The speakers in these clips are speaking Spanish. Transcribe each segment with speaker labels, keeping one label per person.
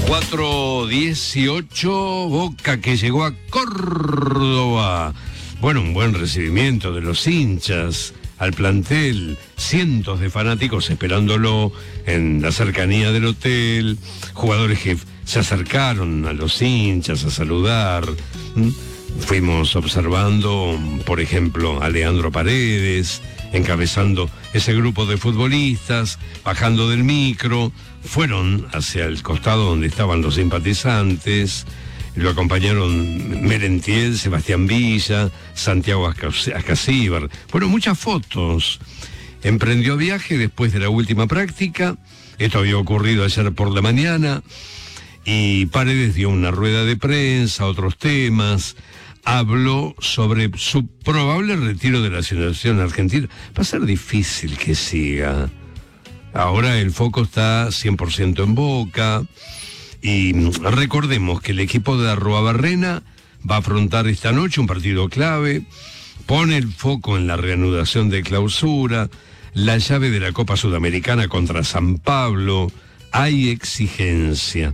Speaker 1: 4:18, Boca que llegó a Córdoba. Bueno, un buen recibimiento de los hinchas al plantel, cientos de fanáticos esperándolo en la cercanía del hotel, jugadores que se acercaron a los hinchas a saludar. Fuimos observando, por ejemplo, a Leandro Paredes encabezando ese grupo de futbolistas, bajando del micro, fueron hacia el costado donde estaban los simpatizantes. Lo acompañaron Merentiel, Sebastián Villa, Santiago Ascasíbar. Fueron muchas fotos. Emprendió viaje después de la última práctica. Esto había ocurrido ayer por la mañana. Y Paredes dio una rueda de prensa, otros temas. Habló sobre su probable retiro de la selección argentina. Va a ser difícil que siga. Ahora el foco está 100% en Boca. Y recordemos que el equipo de Arruabarrena va a afrontar esta noche un partido clave, pone el foco en la reanudación de Clausura, la llave de la Copa Sudamericana contra San Pablo, hay exigencia.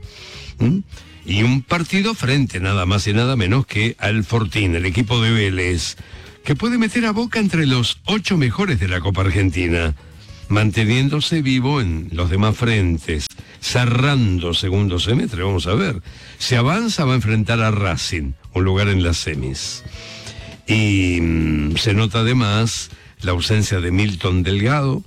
Speaker 1: Y un partido frente nada más y nada menos que al Fortín, el equipo de Vélez, que puede meter a Boca entre los 8 mejores de la Copa Argentina, manteniéndose vivo en los demás frentes, cerrando segundo semestre. Vamos a ver, si avanza va a enfrentar a Racing, un lugar en las semis. Y se nota además la ausencia de Milton Delgado,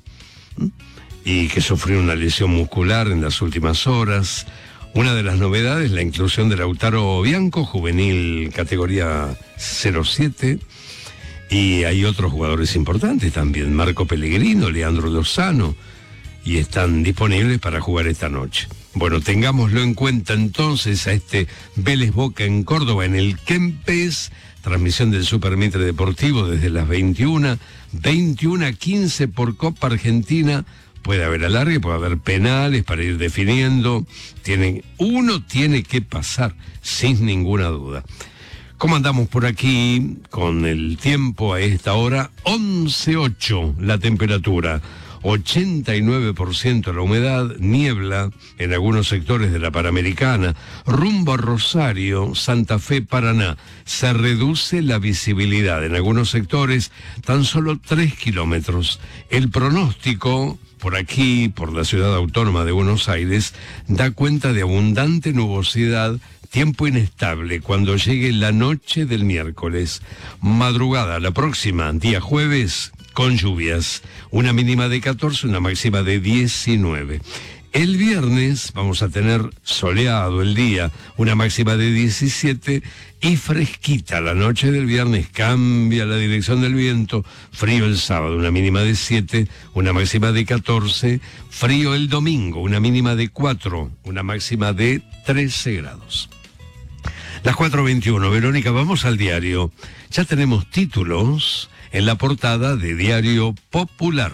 Speaker 1: y que sufrió una lesión muscular en las últimas horas. Una de las novedades, la inclusión de Lautaro Bianco, juvenil categoría 07, y hay otros jugadores importantes también, Marco Pellegrino, Leandro Lozano, y están disponibles para jugar esta noche. Bueno, tengámoslo en cuenta entonces a este Vélez Boca en Córdoba, en el Kempes, transmisión del Super Mitre Deportivo desde las 21:15 por Copa Argentina. Puede haber alargue, puede haber penales para ir definiendo. Uno tiene que pasar, sin ninguna duda. ¿Cómo andamos por aquí con el tiempo a esta hora? 11:08 la temperatura, 89% la humedad, niebla en algunos sectores de la Panamericana, rumbo a Rosario, Santa Fe, Paraná. Se reduce la visibilidad en algunos sectores, tan solo 3 kilómetros. El pronóstico por aquí, por la ciudad autónoma de Buenos Aires, da cuenta de abundante nubosidad, tiempo inestable cuando llegue la noche del miércoles. Madrugada la próxima, día jueves, con lluvias. Una mínima de 14, una máxima de 19. El viernes vamos a tener soleado el día, una máxima de 17 y fresquita. La noche del viernes cambia la dirección del viento, frío el sábado, una mínima de 7, una máxima de 14, frío el domingo, una mínima de 4, una máxima de 13 grados. Las 4:21, Verónica, vamos al diario. Ya tenemos títulos en la portada de Diario Popular.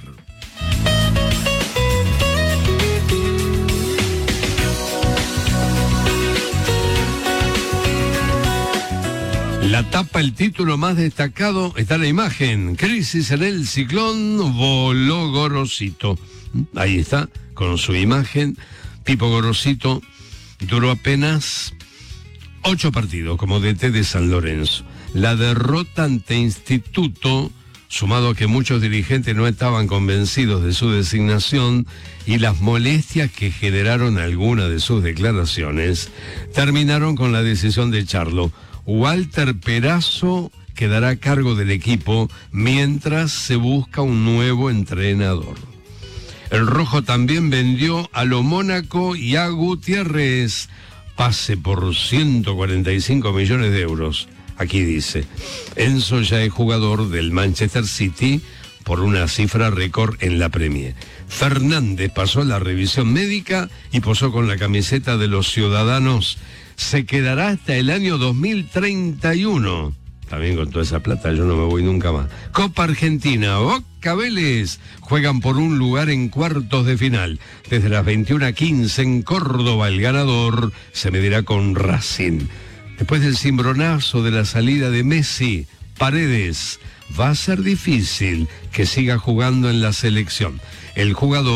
Speaker 1: La tapa, el título más destacado, está la imagen. Crisis en el Ciclón, voló Gorosito. Ahí está, con su imagen. Pipo Gorosito duró apenas 8 partidos como DT de San Lorenzo. La derrota ante Instituto, sumado a que muchos dirigentes no estaban convencidos de su designación y las molestias que generaron algunas de sus declaraciones, terminaron con la decisión de echarlo. Walter Perazo quedará a cargo del equipo mientras se busca un nuevo entrenador. El Rojo también vendió a lo Mónaco y a Gutiérrez, pase por 145 millones de euros. Aquí dice, Enzo ya es jugador del Manchester City por una cifra récord en la Premier. Fernández pasó la revisión médica y posó con la camiseta de los Ciudadanos. Se quedará hasta el año 2031. También con toda esa plata yo no me voy nunca más. Copa Argentina, Boca Vélez juegan por un lugar en cuartos de final. Desde las 21:15 en Córdoba, el ganador se medirá con Racing. Después del cimbronazo de la salida de Messi, Paredes, va a ser difícil que siga jugando en la selección. El jugador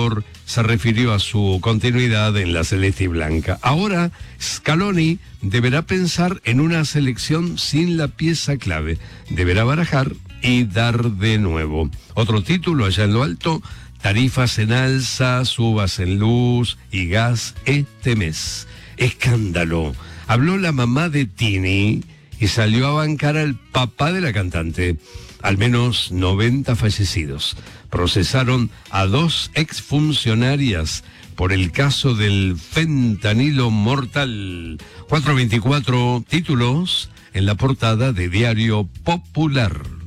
Speaker 1: se refirió a su continuidad en la celeste y blanca. Ahora, Scaloni deberá pensar en una selección sin la pieza clave. Deberá barajar y dar de nuevo. Otro título allá en lo alto: tarifas en alza, subas en luz y gas este mes. Escándalo. Habló la mamá de Tini y salió a bancar al papá de la cantante. Al menos 90 fallecidos. Procesaron a 2 exfuncionarias por el caso del fentanilo mortal. 424 títulos en la portada de Diario Popular.